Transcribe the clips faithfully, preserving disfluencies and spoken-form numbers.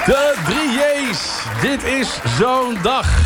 De drie J's. Dit is zo'n dag.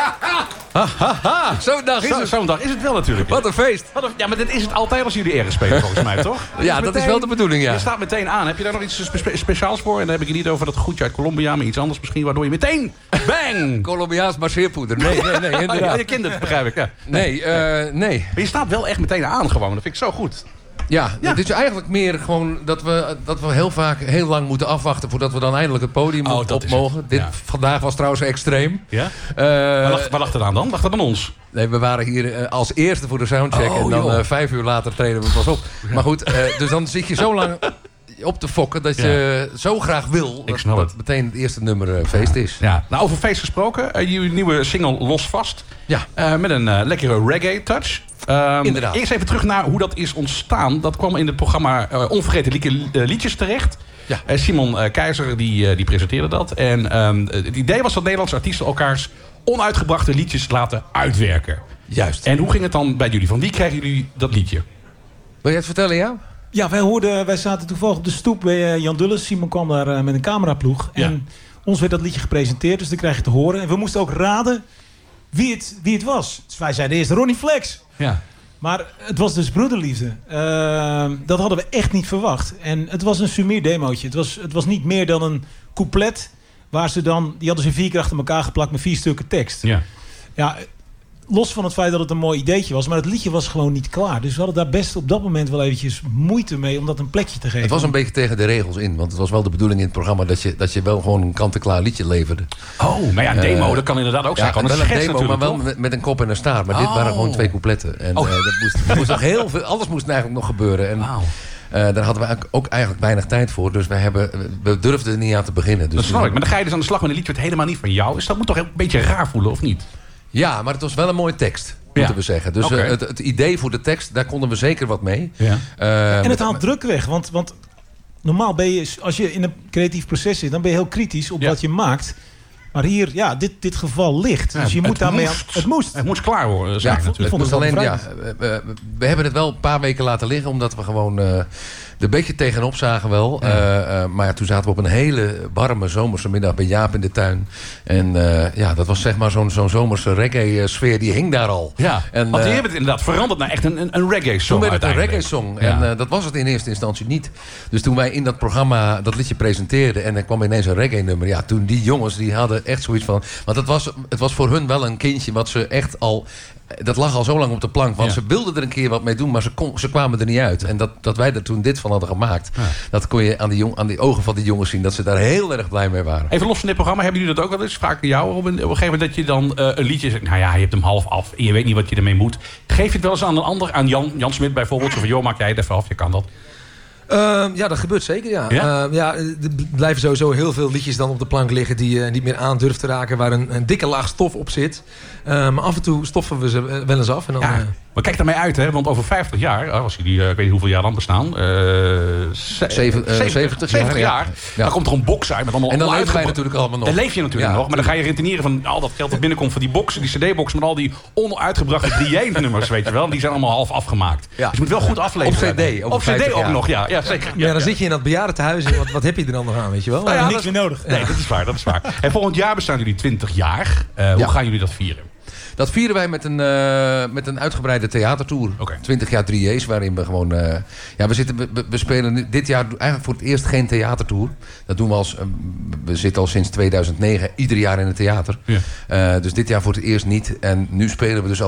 Ha, ha, ha. Zo'n dag is Zo, het. Zo'n dag is het wel natuurlijk. Wat een feest. Wat een- ja, maar dit is het altijd als jullie ergens spelen, volgens mij, toch? Ja, dat is wel de bedoeling, ja. Je staat meteen aan. Heb je daar nog iets spe- speciaals voor? En dan heb ik het niet over dat goedje uit Colombia, maar iets anders misschien, waardoor je meteen... Bang! Colombiaans marcheerpoeder. Nee, nee, nee, Oh, ja, inderdaad. je kent het, begrijp ik. Ja. Nee, uh, nee. Maar je staat wel echt meteen aan gewoon. Dat vind ik zo goed. Ja, Ja. het is eigenlijk meer gewoon dat we, dat we heel vaak heel lang moeten afwachten voordat we dan eindelijk het podium Oh, op, dat op is het. mogen. Dit Ja. vandaag was trouwens extreem. Ja? Uh, Waar lag, waar lag het aan dan? Lag het aan ons? Nee, we waren hier uh, als eerste voor de soundcheck. Oh, en dan joh. uh, vijf uur later treden we pas op. Ja. Maar goed, uh, dus dan zit je zo lang op te fokken dat je ja. zo graag wil dat, snap dat het. meteen het eerste nummer uh, feest is. Ja. Nou, over feest gesproken. Uh, jullie nieuwe single Los Vast. Ja. Uh, met een uh, lekkere reggae touch. Um, Inderdaad. Eerst even terug naar hoe dat is ontstaan. Dat kwam in het programma uh, Onvergeten Lieke, uh, Liedjes terecht. Ja. Uh, Simon uh, Keizer die, uh, die presenteerde dat. En um, het idee was dat Nederlandse artiesten elkaars onuitgebrachte liedjes laten uitwerken. Juist. En hoe ging het dan bij jullie? Van wie kregen jullie dat liedje? Wil je het vertellen, ja? Ja, wij, hoorden, wij zaten toevallig op de stoep bij Jan Dulles. Simon kwam daar uh, met een cameraploeg. Ja. En ons werd dat liedje gepresenteerd, dus dan krijg je te horen. En we moesten ook raden wie het, wie het was. Dus wij zeiden eerst Ronnie Flex. Ja. Maar het was dus broederliefde. Uh, dat hadden we echt niet verwacht. En het was een sumier demootje. Het was, het was niet meer dan een couplet. Waar ze dan, die hadden ze vier keer achter elkaar geplakt met vier stukken tekst. Ja. Ja, los van het feit dat het een mooi ideetje was. Maar het liedje was gewoon niet klaar. Dus we hadden daar best op dat moment wel eventjes moeite mee om dat een plekje te geven. Het was een beetje tegen de regels in. Want het was wel de bedoeling in het programma dat je, dat je wel gewoon een kant-en-klaar liedje leverde. Oh, maar ja, een demo, uh, dat kan inderdaad ook zijn. Ja, Gewoon wel een een schets demo, maar wel toch? met, met een kop en een staart. Maar Oh. dit waren gewoon twee coupletten. En Oh. uh, dat moest, er moest nog heel veel, alles moest eigenlijk nog gebeuren. En Wauw. uh, daar hadden we ook eigenlijk weinig tijd voor. Dus wij hebben, we durfden er niet aan te beginnen. Dus Dat snap ik. Maar dan ga je dus aan de slag met een liedje wat helemaal niet van jou is. Dat moet toch een beetje raar voelen, of niet? Ja, maar het was wel een mooie tekst. Moeten Ja. we zeggen. Dus Okay. uh, het, het idee voor de tekst, daar konden we zeker wat mee. Ja. Uh, En het haalt druk weg. Want, want normaal ben je, als je in een creatief proces zit, dan ben je heel kritisch op Ja. wat je maakt. Maar hier, ja, dit, dit geval ligt. Dus je het moet daarmee aan. moest. Het moest. Het moest klaar worden. Ja, Zijn het natuurlijk. vond moest het wel alleen, ja, bevrijdend. we, we, we hebben het wel een paar weken laten liggen, omdat we gewoon uh, er een beetje tegenop zagen wel. Ja. Uh, uh, maar ja, toen zaten we op een hele warme zomerse middag bij Jaap in de tuin. En uh, ja, dat was zeg maar zo'n zo'n zomerse reggae-sfeer, die hing daar al. Ja, En, want je uh, hebt het inderdaad veranderd naar echt een, een, een reggae-song. Toen werd het een uiteindelijk. reggae-song. Ja. En uh, dat was het in eerste instantie niet. Dus toen wij in dat programma dat liedje presenteerden en er kwam ineens een reggae-nummer. Ja, toen die jongens, die hadden echt zoiets van. Want het was, het was voor hun wel een kindje wat ze echt al. Dat lag al zo lang op de plank. Want Ja. ze wilden er een keer wat mee doen, maar ze, kon, ze kwamen er niet uit. En dat, dat wij er toen dit van hadden gemaakt. Ja. Dat kon je aan die, jong, aan die ogen van die jongens zien. Dat ze daar heel erg blij mee waren. Even los van dit programma, hebben jullie dat ook wel eens? Vraag ik jou op een, op een gegeven moment dat je dan uh, een liedje zegt. Nou ja, je hebt hem half af en je weet niet wat je ermee moet. Geef je het wel eens aan een ander, aan Jan, Jan Smit bijvoorbeeld? Zo van, joh, maak jij het even af, je kan dat. Uh, ja, dat gebeurt zeker, ja. Ja? Uh, ja, er blijven sowieso heel veel liedjes dan op de plank liggen die je uh, niet meer aan durft te raken, waar een, een dikke laag stof op zit. Uh, maar af en toe stoffen we ze wel eens af. En dan, Ja. uh, Maar kijk daarmee uit, hè? Want over vijftig jaar, als jullie, uh, ik weet niet hoeveel jaar dan bestaan, uh, ze- Zeven- uh, zeventig jaar, jaar, ja. Ja. dan komt er een box uit met allemaal En dan leven wij onuitgebra- natuurlijk allemaal nog. Dan leef je natuurlijk Ja, nog, maar dan ga je rentenieren van al dat geld dat binnenkomt van die boxen, die cd-boxen met al die onuitgebrachte drie nummers, weet je wel. Die zijn allemaal half afgemaakt. Ja. Dus je moet wel goed afleveren. Op cd, over Op cd vijftig ook jaar. nog, ja, ja zeker. ja, dan zit je in dat bejaardentehuis en wat, wat heb je er dan nog aan, weet je wel? Nou ja, niks dat is- meer nodig. Nee, dat is waar, dat is waar. En volgend jaar bestaan jullie twintig jaar. Uh, hoe Ja. gaan jullie dat vieren? Dat vieren wij met een, uh, met een uitgebreide theatertour. Oké. twintig jaar drie J's, waarin we gewoon... Uh, ja, we, zitten, we, we spelen nu, dit jaar eigenlijk voor het eerst geen theatertour. Dat doen we als... Uh, we zitten al sinds tweeduizend negen ieder jaar in het theater. Ja. Uh, dus dit jaar voor het eerst niet. En nu spelen we dus al